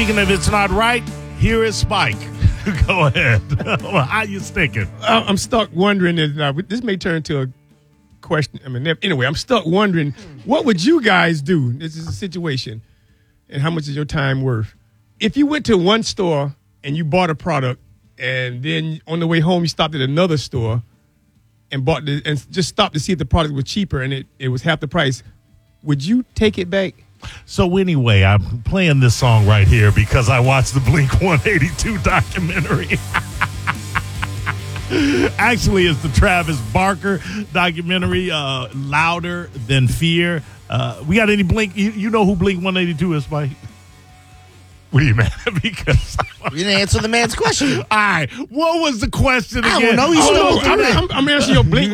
thinking if it's not right, here is Spike. Go ahead. How you thinking? I'm stuck wondering if this may turn into a question. Anyway, I'm stuck wondering what would you guys do? This is a situation, and how much is your time worth? If you went to one store and you bought a product, and then on the way home you stopped at another store and and just stopped to see if the product was cheaper and it was half the price, would you take it back? So anyway, I'm playing this song right here because I watched the Blink-182 documentary. Actually, it's the Travis Barker documentary, Louder Than Fear. We got any Blink? You know who Blink-182 is, Mike? What are you mad at? Because you didn't answer the man's question. All right. What was the question again? I'm answering your Blink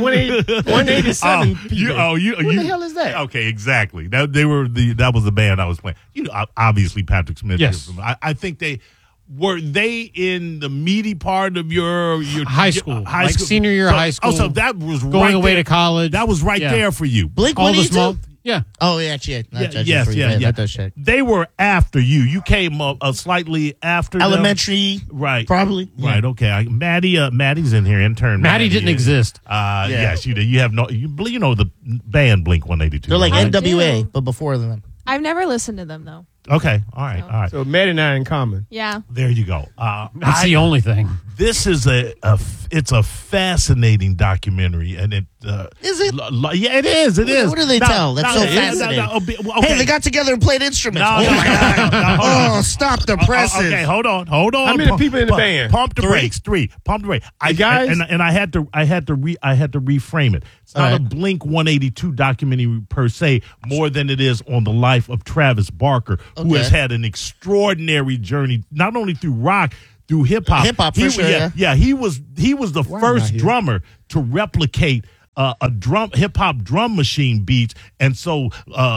187 people. What the hell is that? Okay, exactly. That was the band I was playing. Obviously Patrick Smith. Yes. I think were they in the meaty part of your high school, senior year of high school. Oh, so that was going away to college. That was right there for you. Blink all the 182? small. Yeah. Oh, yeah. Yes. That does check. They were after you. You came up slightly after elementary, them. Right? Probably. Right. Okay. Maddie's in here. Intern. Maddie didn't exist. Yes, you did. You have you know the band Blink-182. They're like NWA, but before them. I've never listened to them though. Okay. All right. So Maddie and I in common. Yeah. There you go. That's the only thing. This is it's a fascinating documentary, and it is it? Yeah, it is. It is. What do they tell? That's so fascinating. Okay. Hey, they got together and played instruments. No, my God! Oh, stop the presses. Okay, hold on. How many people in the band? Pump the brakes. 3. Pump the brakes. Guys, and I had to reframe it. It's not a Blink-182 documentary per se, more than it is on the life of Travis Barker, who has had an extraordinary journey, not only through rock, through hip hop. Hip hop, for sure. Yeah. He was the first drummer to replicate a hip hop drum machine beats, and so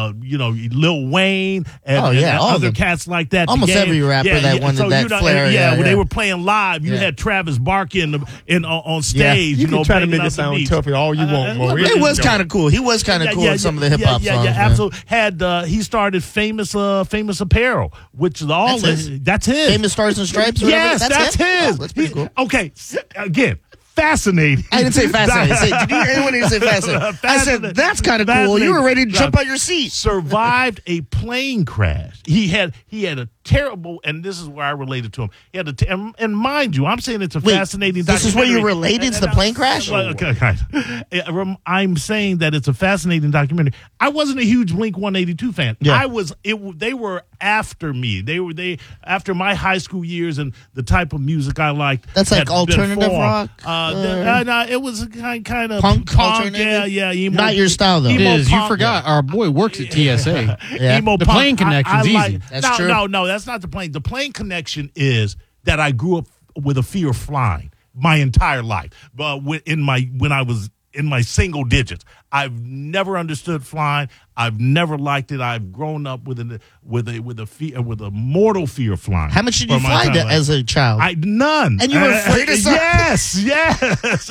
Lil Wayne and other cats like that. Almost every rapper that wanted that flair. When they were playing live, you had Travis Barker on stage. You can try to make it sound tough all you want. It was kind of cool. He was kind of cool in some of the hip hop songs. Yeah, absolutely. He started famous apparel, which that's his. Famous Stars and Stripes. Yes, that's his. Oh, that's pretty cool. Okay, again. Fascinating. I didn't say fascinating. Did you hear anyone even say fascinating? I said, that's kind of cool. You were ready to jump out your seat. Survived a plane crash. He had a terrible, and this is where I related to him. He had and mind you, I'm saying it's a fascinating documentary. This is where you related to the plane crash? I'm saying that it's a fascinating documentary. I wasn't a huge Blink-182 fan. Yeah. They were after me. They were after my high school years and the type of music I liked. That's like alternative rock? It was kind of punk alternative? Yeah. Emo, not your style, though. It is. You punk. forgot. Our boy works at TSA. Emo the punk. plane connection's easy. That's true. No, that's not the plane. The plane connection is that I grew up with a fear of flying my entire life. But when I was in my single digits, I've never understood flying. I've never liked it. I've grown up with a mortal fear of flying. How much did you fly as a child? None. And you were afraid of something? Yes.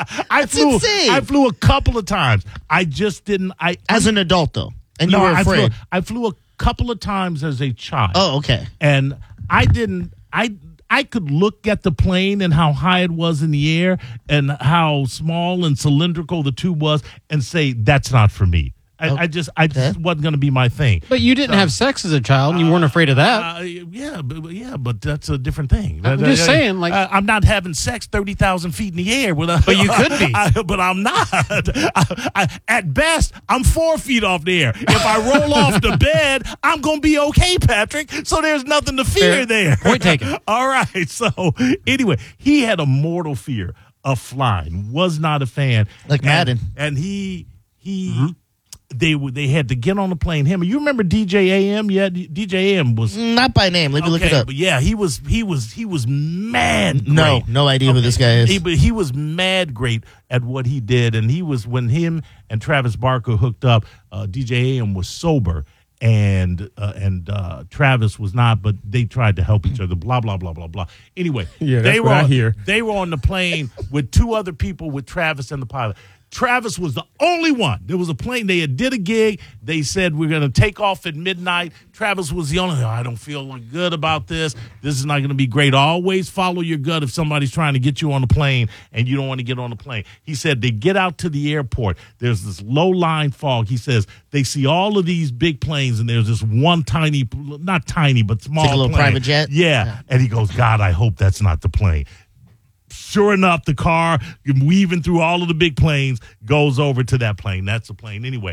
I flew a couple of times. I just didn't. As an adult, though, and you were afraid. I flew a couple of times as a child. Oh, okay. And I didn't. I could look at the plane and how high it was in the air and how small and cylindrical the tube was and say, that's not for me. I just wasn't going to be my thing. But you didn't have sex as a child, and you weren't afraid of that. But that's a different thing. I'm just saying, like I'm not having sex 30,000 feet in the air. But you could be. But I'm not. At best, I'm 4 feet off the air. If I roll off the bed, I'm going to be okay, Patrick. So there's nothing to fear there. Point taken. All right. So anyway, he had a mortal fear of flying. Was not a fan. Like Madden. And he. They had to get on the plane. You remember DJ AM? Yeah, DJ AM was not by name. Let me look it up. But yeah, he was mad. No idea who this guy is. He was mad great at what he did, and he was when him and Travis Barker hooked up. DJ AM was sober, and Travis was not, but they tried to help each other. Blah blah blah blah blah. Anyway, they were on the plane with 2 other people with Travis and the pilot. Travis was the only one. There was a plane. They did a gig. They said, we're going to take off at midnight. Travis was the only one. I don't feel good about this. This is not going to be great. Always follow your gut if somebody's trying to get you on the plane and you don't want to get on the plane. He said they get out to the airport. There's this low-lying fog. He says they see all of these big planes and there's this one tiny, not tiny, but small Like a little plane. private jet? Yeah. And he goes, God, I hope that's not the plane. Sure enough, the car, weaving through all of the big planes, goes over to that plane. That's the plane. Anyway,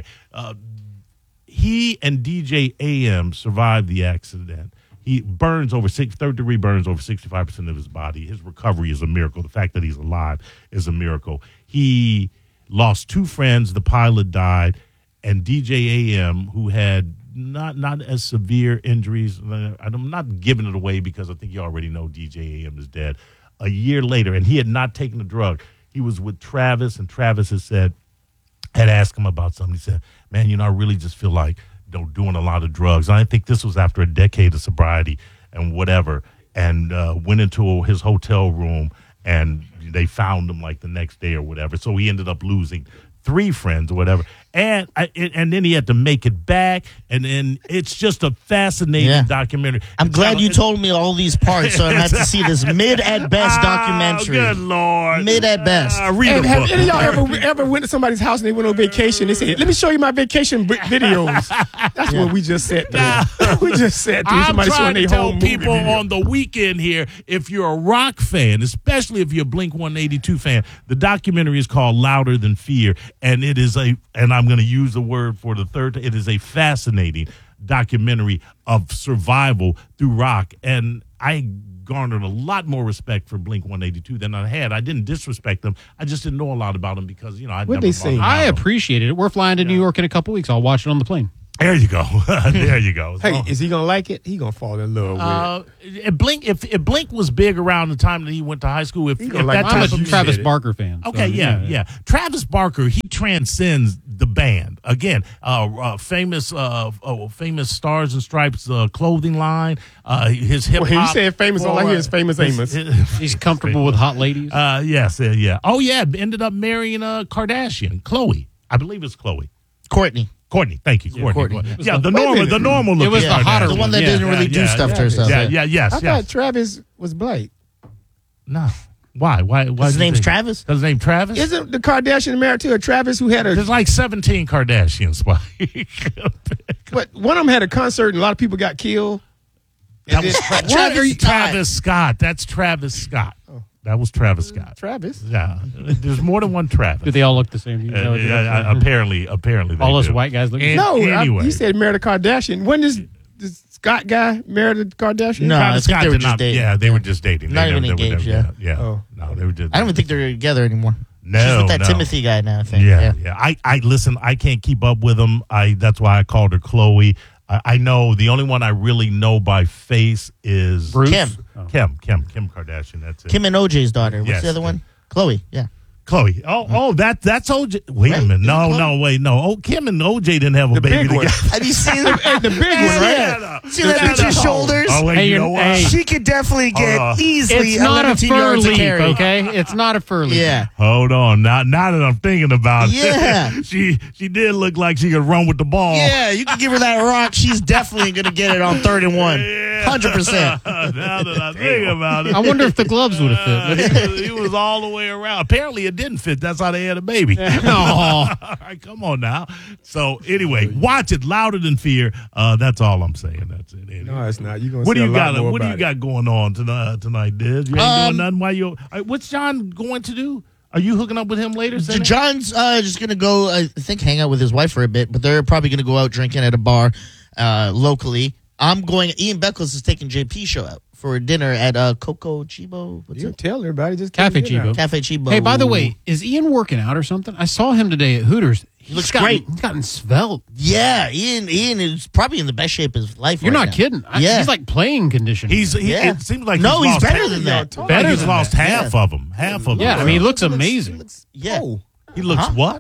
he and DJ AM survived the accident. He burns over third-degree burns over 65% of his body. His recovery is a miracle. The fact that he's alive is a miracle. He lost 2 friends. The pilot died. And DJ AM, who had not as severe injuries, I'm not giving it away because I think you already know DJ AM is dead. A year later, and he had not taken a drug. He was with Travis, and Travis had asked him about something. He said, man, I really just feel like doing a lot of drugs. And I think this was after a decade of sobriety and whatever, and went into his hotel room, and they found him like the next day or whatever. So he ended up losing 3 friends or whatever. And then he had to make it back, and then it's just a fascinating documentary. I'm glad you told me all these parts, so I have to see this mid at best documentary. Good Lord. Mid at best. Read a Have book. any of y'all ever went to somebody's house and they went on vacation? They said, let me show you my vacation videos. That's what we just said through. We just said through I'm somebody trying showing to their tell home people movie video. on the weekend here, if you're a rock fan, especially if you're a Blink-182 fan, the documentary is called Louder Than Fear, and it is and I'm going to use the word for the third, it is a fascinating documentary of survival through rock, and I garnered a lot more respect for Blink-182 than I had. I didn't disrespect them. I just didn't know a lot about them because, I'd What'd never they say? bought I them. appreciate it. We're flying to New York in a couple weeks. I'll watch it on the plane. There you go. There you go. Hey, is he going to like it? He going to fall in love with it. If Blink was big around the time that he went to high school, if gonna that like type I'm As a you of Travis said it. Barker fan. so, Okay, yeah. Travis Barker, he transcends the band. Again, famous Stars and Stripes clothing line. His hip hop. Well, you said famous, all I hear is Famous Amos. He's comfortable with hot ladies. Yes, yeah. Oh yeah, ended up marrying Kardashian, Chloe. I believe it's Chloe. Courtney, thank you, Courtney. Courtney. Yeah, the Wait a normal, minute. the normal looking. It was the hotter The one that Yeah. didn't really do stuff to herself. Yes. I thought Travis was black. No, why? His name's Travis? His name Travis. Isn't the Kardashian married to a Travis who had a... There's like 17 Kardashians. But one of them had a concert and a lot of people got killed. That was Travis Travis Scott. That's Travis Scott. That was Travis Scott. Travis. Yeah, there's more than one Travis. Do they all look the same? You know, Apparently, they all us do. white guys look the And- same. No, anyway. he said married a Kardashian. When does this Scott guy married a Kardashian? No. Travis I think Scott they were did just not. dating. Yeah, they were just dating. Not They even never- they were engaged, never- yeah. Yeah. No, they were just. I don't even think they're together anymore. No, She's with that no. Timothy guy now, I think. Yeah. I listen. I can't keep up with them. That's why I called her Chloe. I know the only one I really know by face is Bruce? Kim. Kim Kardashian. That's it. Kim and OJ's daughter. What's Yes. the other one? Chloe. Yeah. Chloe. That's OJ. Wait a Right? minute. Is it Chloe? No, wait, no. Oh, Kim and OJ didn't have a The baby big one. together. Have you seen The big one, right? Yeah. See that bitch's shoulders? Oh, wait, Hey, you know what? hey. She could definitely get Hold on. easily It's not a 11 fur yards to leap, carry. okay? It's not a fur leap. Yeah. Hold on. Now that I'm thinking about it, Yeah. she did look like she could run with the ball. Yeah, you can give her that rock. She's definitely going to get it on 3rd and 1. Yeah. 100%. Now that I think about it, I wonder if the gloves would have fit. he was all the way around. Apparently, it didn't fit. That's how they had a baby. No. All right, come on now. So anyway, watch it. Louder Than Fear. That's all I'm saying. That's it. Anyway. No, it's not. You're going to What do see you a lot got? more What do you about got going on tonight, Diz? You ain't doing nothing while you. What's John going to do? Are you hooking up with him later? Cindy? John's just going to go, I think, hang out with his wife for a bit, but they're probably going to go out drinking at a bar locally. I'm going, Ian Beckles is taking JP show out for dinner at Coco Chibo. What's You it? tell everybody. Just Cafe tell me now. Chibo. Cafe Chibo. Hey, by the way, is Ian working out or something? I saw him today at Hooters. He looks great. He's gotten svelte. Yeah, Ian is probably in the best shape of his life. You're right not now. kidding. Yeah. He's like playing condition. Yeah. It seems like No, he's lost better half- than that. Better He's than lost that. half of them. Half of them. Yeah, I mean, he looks amazing. Yeah. Oh, he looks what?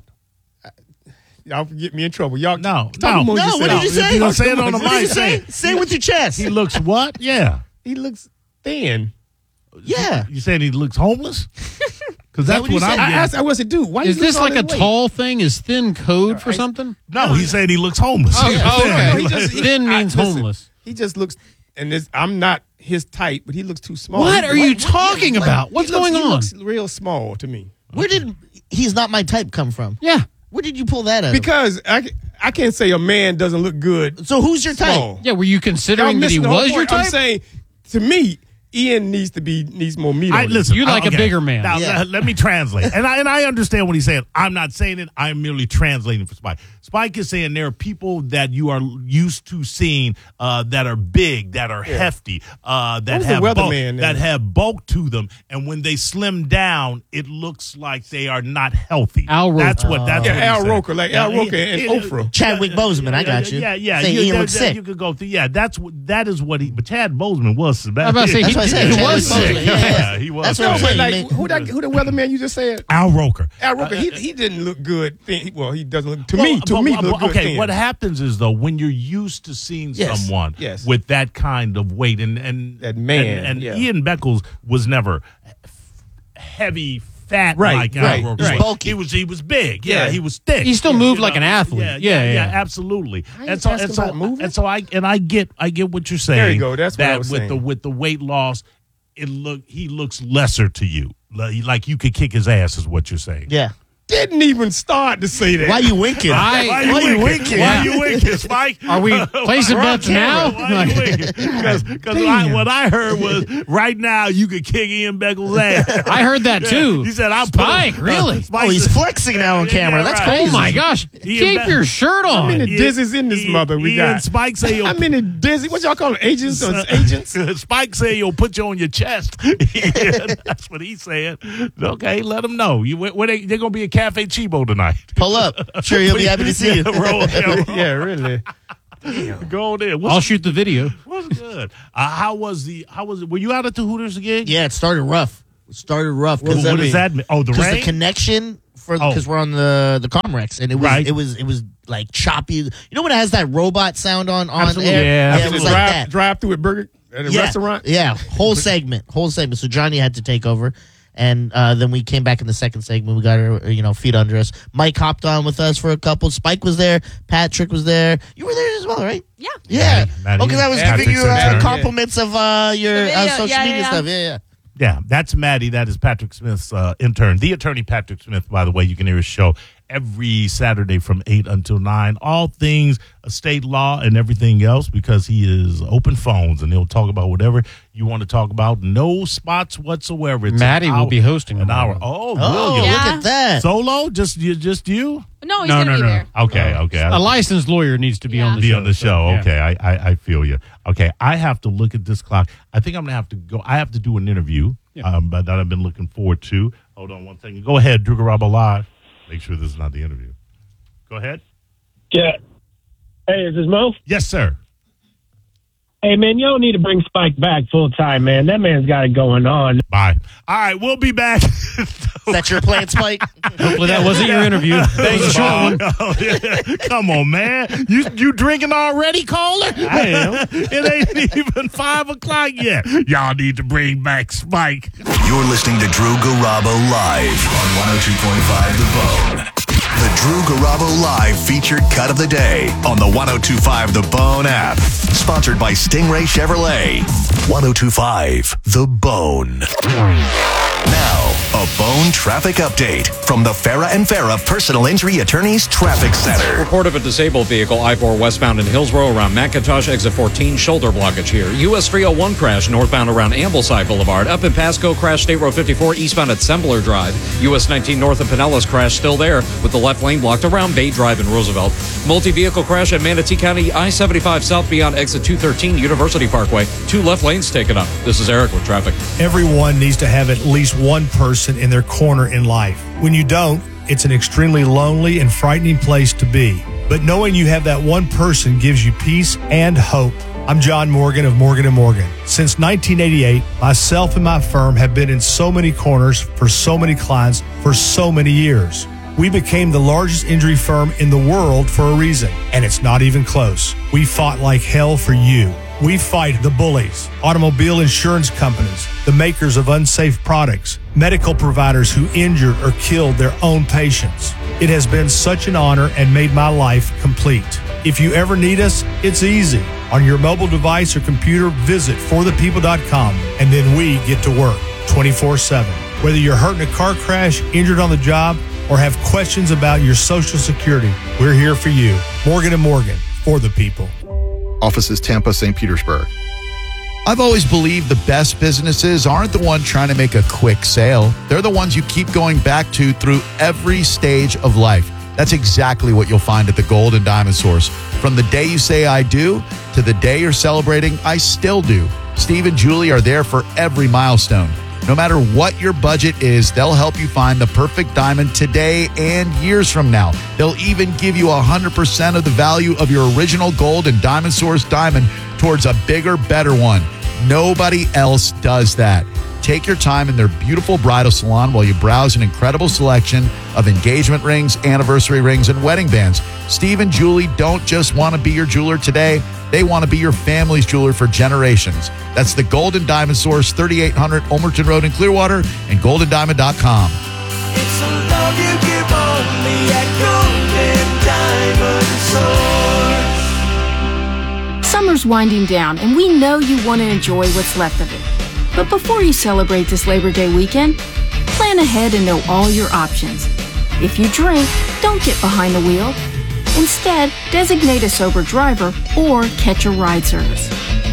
y'all get me in trouble. Y'all No, talk no. more No, just what say did you it. say? You don't say it on the What did you mic. say? Say it with your chest. He looks what? Yeah. He looks thin. Yeah. You saying he looks homeless? Because that's what I'm I getting. asked, what's it do? Why Is you lose this all like a this weight? tall thing? Is thin code for something? No, he said he looks homeless. Oh, okay. No, he just- Thin means listen, homeless. He just looks, and I'm not his type, but he looks too small. What are you talking about? What's going He on? looks real small to me. Where did he's not my type come from? Yeah. Where did you pull that out? Because I can't say a man doesn't look good. So who's your type? Small. Yeah, were you considering Y'all that he missing the whole was your point. I'm type? saying, to me, Ian needs more meat. on him. Listen, You like a okay. bigger man. Now, Yeah. let me translate. And I understand what he's saying. I'm not saying it. I'm merely translating for Spike. Spike is saying there are people that you are used to seeing that are big, that are hefty, that was the have bulk, weatherman that then? have bulk to them. And when they slim down, it looks like they are not healthy. Al Roker. That's what Yeah, he's Al saying. Roker, like Al Roker and Oprah. Chadwick Boseman, I got you. Yeah. Say Ian looks sick. You could go through. Yeah, that is what he. But Chad Boseman was. I was about to say, That's what I said. he Chadwick was Boseman. sick. Yeah. he was. That's what I'm sick. saying. Like, man. who the weatherman you just said? Al Roker. Al Roker. He didn't look good. Well, he doesn't look to me. Look good. Okay, thin. what happens is though when you're used to seeing Yes, someone yes. with that kind of weight, and That man, and yeah. Ian Beckles was never heavy, fat Right, like right, Al Roker. right. Bulky. He was big. Yeah, Yeah. he was thick. He still moved like an athlete. Yeah, Yeah. absolutely. I ain't asking about moving. And so I get what you're saying. There you go. That's what I that was with saying. the weight loss, he looks lesser to you. Like you could kick his ass is what you're saying. Yeah. Didn't even start to say that. Why you winking? Why you winking? Why you winking, Spike? Are we placing bets now? Why you winking? Because what I heard was right now you could kick Ian Beckles' ass. I heard that too. He said, "I'm Spike, really? Oh, he's flexing now on camera. That's right. crazy. Oh my gosh. Keep your shirt How on. many dizzies in this mother we Ian got? Spike say How many dizzy? What y'all call them? Agents or agents? Spike say you'll put you on your chest. Yeah, that's what he said. Okay, let him know. They're gonna be at Cafe Chibo tonight. Pull up. Sure, he'll be happy to see you. Roll. Yeah, really. Go on there. I'll shoot the video. What's good? How was it? Were you out at the Hooters again? Yeah, it started rough. What does that mean? Oh, the Because rain. the connection Oh. because we're on the Comrex and it was Right. it was like choppy. You know when it has that robot sound on Absolutely. air? Yeah. it was like that. Drive through at Burger at a restaurant. Yeah, whole segment. So Johnny had to take over. And then we came back in the second segment. We got our, feet under us. Mike hopped on with us for a couple. Spike was there. Patrick was there. You were there as well, right? Yeah. Yeah. Maddie. Because I was Patrick's giving you in turn. compliments of your The video. social Yeah, media yeah. stuff. Yeah. Yeah, that's Maddie. That is Patrick Smith's intern. The attorney Patrick Smith, by the way. You can hear his show every Saturday from 8 until 9. All things estate law and everything else because he is open phones and he'll talk about whatever you want to talk about. No spots whatsoever. It's Maddie an will hour- be hosting an tomorrow. hour. Oh, Oh, will you? Yeah. look at that. Solo? Just you? No, he's No, gonna no, be no. there. Okay. A licensed lawyer needs to be Yeah. on the Be show. on the show. so, yeah. Okay, I feel you. Okay, I have to look at this clock. I think I'm gonna have to go. I have to do an interview but that I've been looking forward to. Hold on one second. Go ahead, Drew Garabo Live. Make sure this is not the interview. Go ahead. Yeah. Hey, is this Mo? Yes, sir. Hey, man, you don't need to bring Spike back full time, man. That man's got it going on. Bye. All right, we'll be back. Is that your plan, Spike? Hopefully that wasn't your interview. That was a short one. Oh, yeah. Come on, man. You drinking already, caller? I am. It ain't even 5 o'clock yet. Y'all need to bring back Spike. You're listening to Drew Garabo Live on 102.5 The Bone. The Drew Garabo Live featured cut of the day on the 102.5 The Bone app. Sponsored by Stingray Chevrolet. 102.5 The Bone. Now, a Bone traffic update from the Farah and Farah Personal Injury Attorneys Traffic Center. Report of a disabled vehicle, I-4 westbound in Hillsborough around McIntosh, exit 14, shoulder blockage here. US 301 crash northbound around Ambleside Boulevard. Up in Pasco, crash State Road 54 eastbound at Sembler Drive. US 19 north of Pinellas crash still there with the left lane blocked around Bay Drive in Roosevelt. Multi-vehicle crash at Manatee County, I-75 south beyond exit 213 University Parkway. 2 left lanes taken up. This is Eric with traffic. Everyone needs to have at least one person in their corner in life. When you don't, it's an extremely lonely and frightening place to be. But knowing you have that one person gives you peace and hope. I'm John Morgan of Morgan & Morgan. Since 1988, myself and my firm have been in so many corners for so many clients for so many years. We became the largest injury firm in the world for a reason, and it's not even close. We fought like hell for you. We fight the bullies, automobile insurance companies, the makers of unsafe products, medical providers who injured or killed their own patients. It has been such an honor and made my life complete. If you ever need us, it's easy. On your mobile device or computer, visit forthepeople.com, and then we get to work 24/7. Whether you're hurt in a car crash, injured on the job, or have questions about your Social Security, we're here for you. Morgan & Morgan, for the people. Offices Tampa, St. Petersburg. I've always believed the best businesses aren't the ones trying to make a quick sale. They're the ones you keep going back to through every stage of life. That's exactly what you'll find at the Gold and Diamond Source. From the day you say I do to the day you're celebrating I still do. Steve and Julie are there for every milestone. No matter what your budget is, they'll help you find the perfect diamond today and years from now. They'll even give you 100% of the value of your original Gold and Diamond Source diamond towards a bigger, better one. Nobody else does that. Take your time in their beautiful bridal salon while you browse an incredible selection of engagement rings, anniversary rings, and wedding bands. Steve and Julie don't just want to be your jeweler today. They want to be your family's jeweler for generations. That's the Gold and Diamond Source, 3800 Ulmerton Road in Clearwater, and goldendiamond.com. It's a love you give only at Gold and Diamond Source. Summer's winding down, and we know you want to enjoy what's left of it. But before you celebrate this Labor Day weekend, plan ahead and know all your options. If you drink, don't get behind the wheel. Instead, designate a sober driver or catch a ride service.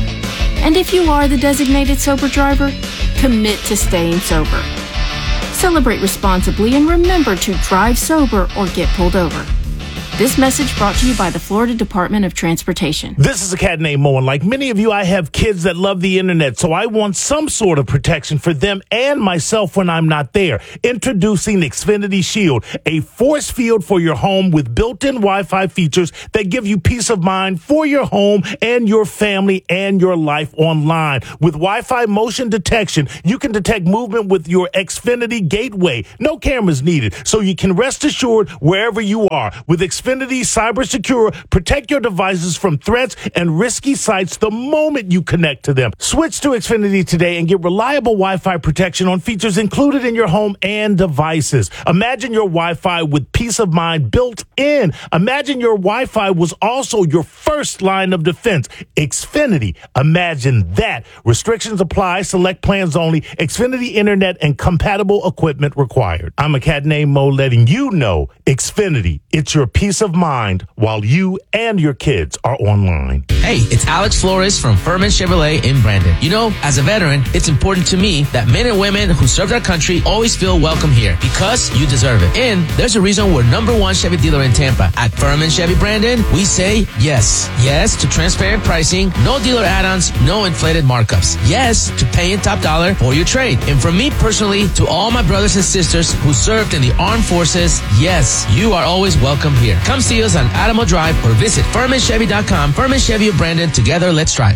And if you are the designated sober driver, commit to staying sober. Celebrate responsibly and remember to drive sober or get pulled over. This message brought to you by the Florida Department of Transportation. This is a cat named Mo, and like many of you, I have kids that love the internet, so I want some sort of protection for them and myself when I'm not there. Introducing Xfinity Shield, a force field for your home with built-in Wi-Fi features that give you peace of mind for your home and your family and your life online. With Wi-Fi motion detection, you can detect movement with your Xfinity gateway. No cameras needed, so you can rest assured wherever you are. With Xfinity Cyber Secure, protect your devices from threats and risky sites the moment you connect to them. Switch to Xfinity today and get reliable Wi-Fi protection on features included in your home and devices. Imagine your Wi-Fi with peace of mind built in. Imagine your Wi-Fi was also your first line of defense. Xfinity. Imagine that. Restrictions apply. Select plans only. Xfinity Internet and compatible equipment required. I'm a cat named Mo, letting you know Xfinity. It's your peace of mind while you and your kids are online. Hey, it's Alex Flores from Furman Chevrolet in Brandon. You know, as a veteran, it's important to me that men and women who served our country always feel welcome here because you deserve it. And there's a reason we're #1 Chevy dealer in Tampa. At Furman Chevy Brandon, we say yes. Yes to transparent pricing, no dealer add-ons, no inflated markups. Yes to paying top dollar for your trade. And from me personally to all my brothers and sisters who served in the armed forces, yes, you are always welcome here. Come see us on Adamo Drive or visit FurmanChevy.com. Furman Chevy of Brandon. Together, let's drive.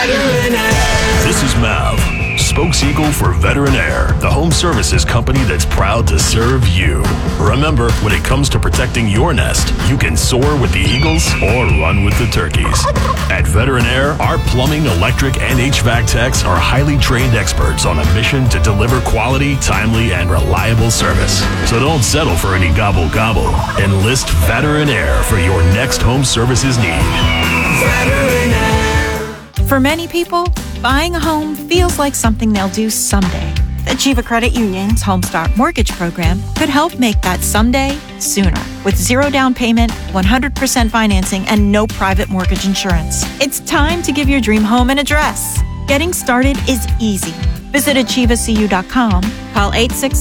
This is Mav, spokeseagle for Veteran Air, the home services company that's proud to serve you. Remember, when it comes to protecting your nest, you can soar with the eagles or run with the turkeys. At Veteran Air, our plumbing, electric, and HVAC techs are highly trained experts on a mission to deliver quality, timely, and reliable service. So don't settle for any gobble-gobble. Enlist Veteran Air for your next home services need. Veteran Air. For many people, buying a home feels like something they'll do someday. The Achieva Credit Union's Homestart Mortgage Program could help make that someday sooner. With 0 down payment, 100% financing, and no private mortgage insurance. It's time to give your dream home an address. Getting started is easy. Visit AchievaCU.com. Call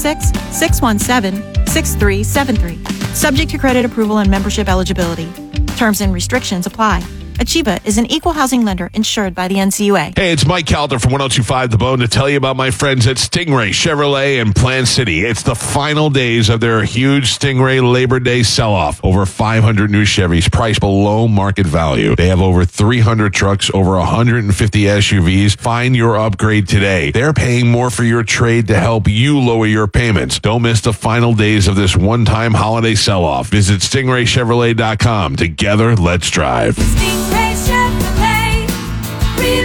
866-617-6373. Subject to credit approval and membership eligibility. Terms and restrictions apply. Achieva is an equal housing lender insured by the NCUA. Hey, it's Mike Calder from 102.5 The Bone to tell you about my friends at Stingray Chevrolet in Plant City. It's the final days of their huge Stingray Labor Day sell-off. Over 500 new Chevys priced below market value. They have over 300 trucks, over 150 SUVs. Find your upgrade today. They're paying more for your trade to help you lower your payments. Don't miss the final days of this one-time holiday sell-off. Visit StingrayChevrolet.com. Together, let's drive. Stingray Chevrolet, real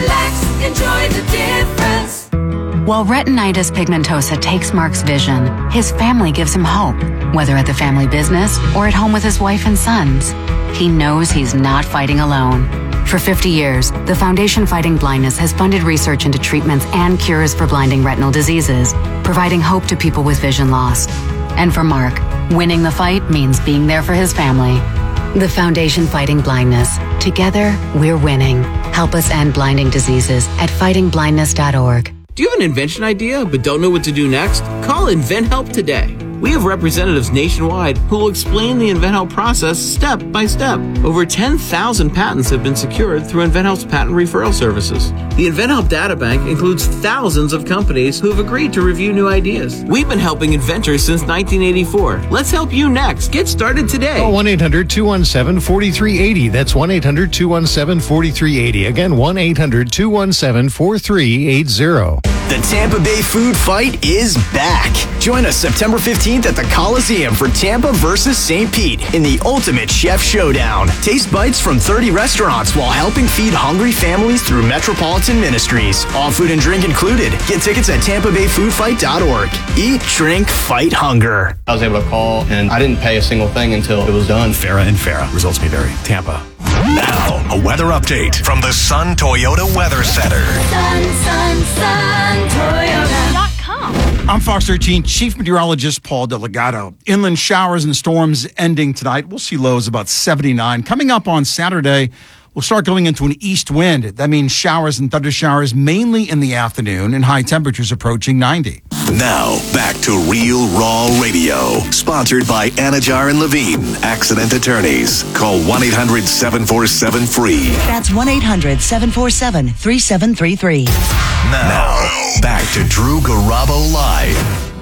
While retinitis pigmentosa takes Mark's vision, his family gives him hope, whether at the family business or at home with his wife and sons. He knows he's not fighting alone. For 50 years, the Foundation Fighting Blindness has funded research into treatments and cures for blinding retinal diseases, providing hope to people with vision loss. And for Mark, winning the fight means being there for his family. The Foundation Fighting Blindness. Together, we're winning. Help us end blinding diseases at fightingblindness.org. Do you have an invention idea but don't know what to do next? Call InventHelp today. We have representatives nationwide who will explain the InventHelp process step by step. Over 10,000 patents have been secured through InventHelp's patent referral services. The InventHelp data bank includes thousands of companies who have agreed to review new ideas. We've been helping inventors since 1984. Let's help you next. Get started today. Call 1-800-217-4380. That's 1-800-217-4380. Again, 1-800-217-4380. The Tampa Bay Food Fight is back. Join us September 15th at the Coliseum for Tampa versus St. Pete in the Ultimate Chef Showdown. Taste bites from 30 restaurants while helping feed hungry families through Metropolitan Ministries. All food and drink included. Get tickets at TampaBayFoodFight.org. Eat, drink, fight hunger. I was able to call, and I didn't pay a single thing until it was done. Farah and Farah. Results may vary. Tampa. Now, a weather update from the Sun Toyota Weather Center. Sun, Toyota.com. I'm Fox 13 Chief Meteorologist Paul Delgado. Inland showers and storms ending tonight. We'll see lows about 79. Coming up on Saturday, we'll start going into an east wind. That means showers and thunder showers mainly in the afternoon and high temperatures approaching 90. Now, back to Real Raw Radio. Sponsored by Anajar and Levine, Accident Attorneys. Call 1-800-747-FREE. That's 1-800-747-3733. Now, back to Drew Garabo Live.